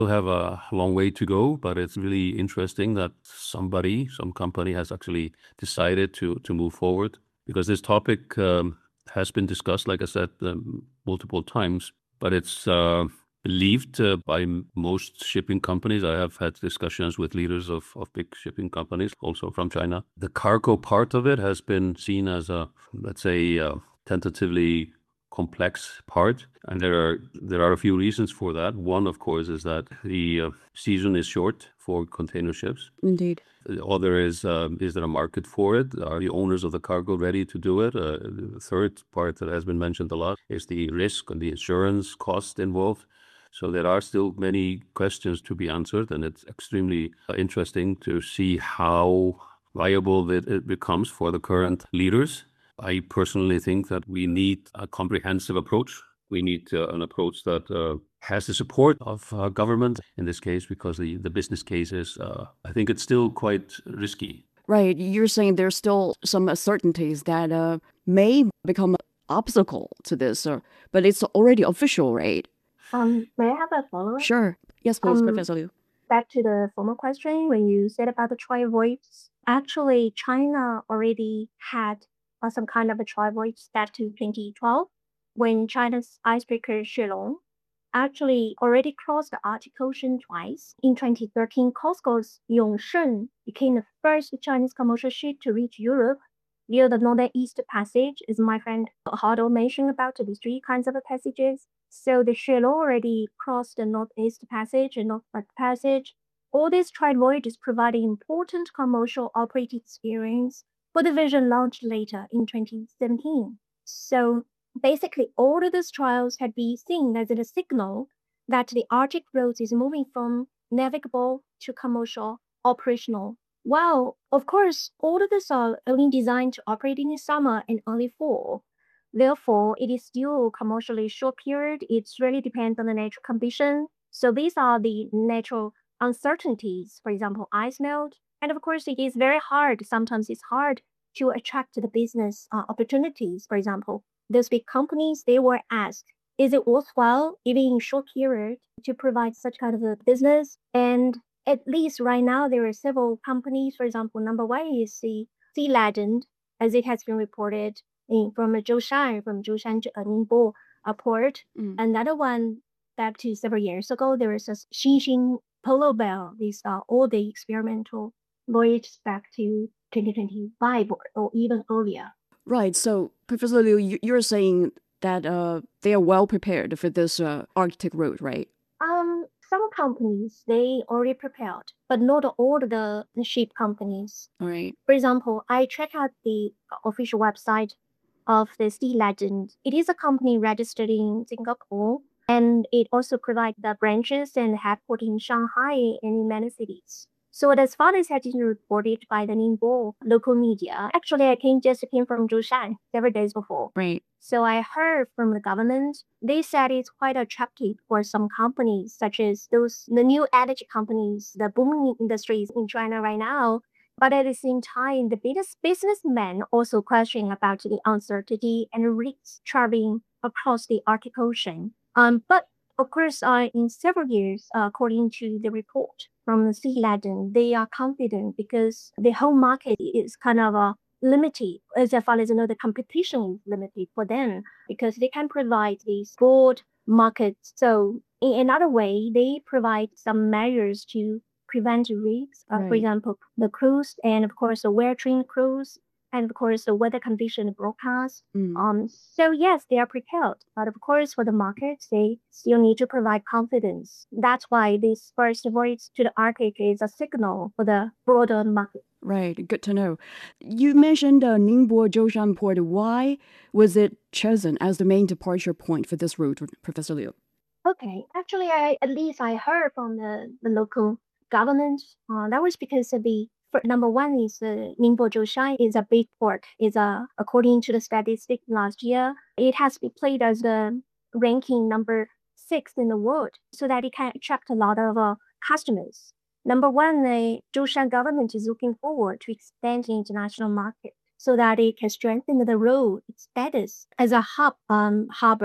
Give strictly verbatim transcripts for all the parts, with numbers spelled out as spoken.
We'll have a long way to go, but it's really interesting that somebody, some company has actually decided to, to move forward, because this topic um, has been discussed, like I said, um, multiple times, but it's uh, believed uh, by most shipping companies. I have had discussions with leaders of, of big shipping companies, also from China. The cargo part of it has been seen as a, let's say, uh, tentatively complex part, and there are there are a few reasons for that. One, of course, is that the uh, season is short for container ships. Indeed. The other is um, is there a market for it? Are the owners of the cargo ready to do it? Uh, the third part that has been mentioned a lot is the risk and the insurance cost involved. So there are still many questions to be answered, and it's extremely uh, interesting to see how viable it, it becomes for the current leaders. I personally think that we need a comprehensive approach. We need uh, an approach that uh, has the support of uh, government in this case, because the, the business case is, uh, I think it's still quite risky. Right. You're saying there's still some uncertainties that uh, may become an obstacle to this, uh, but it's already official, right? Um, may I have a follow-up? Sure. Yes, please, Um, Professor Liu. Back to the former question, when you said about the tri voyages, actually, China already had uh, some kind of a tri voyage back to twenty twelve, when China's icebreaker Shuilong actually already crossed the Arctic Ocean twice. In twenty thirteen, COSCO's Yongsheng became the first Chinese commercial ship to reach Europe via the Northeast Passage, as my friend Hardo mentioned about the three kinds of passages. So the Shuilong already crossed the Northeast Passage and Northwest Passage. All these trade voyages provided important commercial operating experience for the version launched later in twenty seventeen. So basically, all of these trials had been seen as a signal that the Arctic route is moving from navigable to commercial operational. Well, of course, all of these are only designed to operate in the summer and early fall. Therefore, it is still commercially short period. It really depends on the natural condition. So these are the natural uncertainties, for example, ice melt. And of course, it is very hard. Sometimes it's hard to attract the business uh, opportunities. For example, those big companies, they were asked, is it worthwhile, even in short period, to provide such kind of a business? And at least right now, there are several companies. For example, number one is the Sea Legend, as it has been reported in, from Zhoushan, from Zhoushan to Ningbo uh, port. Mm. Another one, back to several years ago, there was a Xinxin Polo Bell. These are all the experimental voyages back to twenty twenty-five or, or even earlier. Right. So, Professor Liu, you- you're saying that uh, they are well prepared for this uh, Arctic route, right? Um, some companies, they already prepared, but not all the ship companies. All right. For example, I check out the official website of the Sea Legend. It is a company registered in Singapore, and it also provides the branches and headquarters in Shanghai and in many cities. So as far as has been reported by the Ningbo local media, actually I came just came from Zhoushan several days before. Right. So I heard from the government, they said it's quite attractive for some companies, such as those the new energy companies, the booming industries in China right now. But at the same time, the business businessmen also questioning about the uncertainty and risks traveling across the Arctic Ocean. Um, but of course, uh, in several years, uh, according to the report from the Sea Legend, they are confident because the whole market is kind of uh, limited. As far as I know, the competition is limited for them because they can provide these broad markets. So in another way, they provide some measures to prevent risks. Uh, For Right. example, the cruise and of course the well-trained crews and of course the weather condition broadcast. Mm. Um, so yes, they are prepared, but of course for the markets, they still need to provide confidence. That's why this first voyage to the Arctic is a signal for the broader market. Right. Good to know. You mentioned uh, Ningbo Zhoushan port. Why was it chosen as the main departure point for this route, Professor Liu? Okay, actually, I at least I heard from the, the local government. Uh, that was because of the for, number one is the Ningbo Zhoushan is a big port. Is a according to the statistic last year, it has been played as the ranking number six in the world, so that it can attract a lot of uh, customers. Number one, the Zhoushan government is looking forward to expand the international market so that it can strengthen the role its status as a hub um, harbor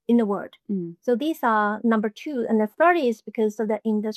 in the world. Mm. So these are number two. And the third is because of the industry.